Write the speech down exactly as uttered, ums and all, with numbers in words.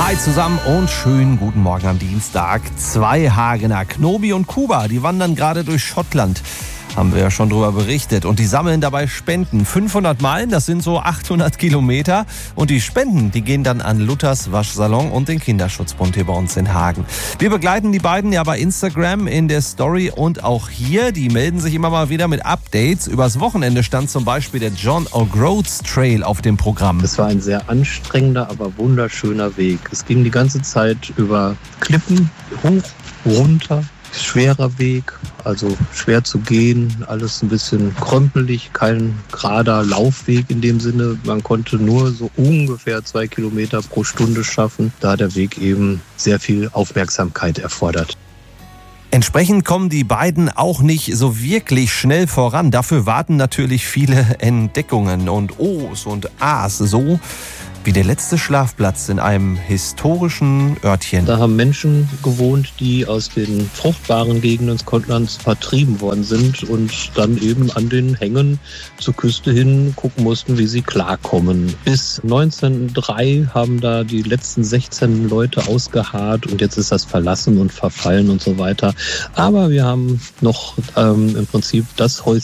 Hi zusammen und schönen guten Morgen am Dienstag. Zwei Hagener, Knobi und Kuba, die wandern gerade durch Schottland. Haben wir ja schon drüber berichtet. Und die sammeln dabei Spenden. fünfhundert Meilen, das sind so achthundert Kilometer. Und die Spenden, die gehen dann an Luthers Waschsalon und den Kinderschutzbund hier bei uns in Hagen. Wir begleiten die beiden ja bei Instagram in der Story und auch hier. Die melden sich immer mal wieder mit Updates. Übers Wochenende stand zum Beispiel der John O'Groats Trail auf dem Programm. Es war ein sehr anstrengender, aber wunderschöner Weg. Es ging die ganze Zeit über Klippen, hoch, runter. Schwerer Weg, also schwer zu gehen, alles ein bisschen krömpelig, kein gerader Laufweg in dem Sinne. Man konnte nur so ungefähr zwei Kilometer pro Stunde schaffen, da der Weg eben sehr viel Aufmerksamkeit erfordert. Entsprechend kommen die beiden auch nicht so wirklich schnell voran. Dafür warten natürlich viele Entdeckungen und O's und A's, so wie der letzte Schlafplatz in einem historischen Örtchen. Da haben Menschen gewohnt, die aus den fruchtbaren Gegenden Schottlands vertrieben worden sind und dann eben an den Hängen zur Küste hin gucken mussten, wie sie klarkommen. Bis neunzehnhundertdrei haben da die letzten sechzehn Leute ausgeharrt und jetzt ist das verlassen und verfallen und so weiter. Aber wir haben noch ähm, im Prinzip das Häuschen